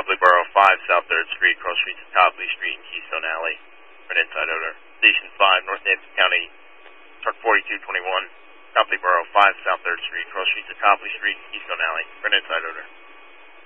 Copley Borough 5, South 3rd Street, cross streets of Copley Street and Keystone Alley for an inside odor. Station 5, Northampton County, truck 4221, Copley Borough 5, South 3rd Street, cross streets of Copley Street and Keystone Alley for an inside odor.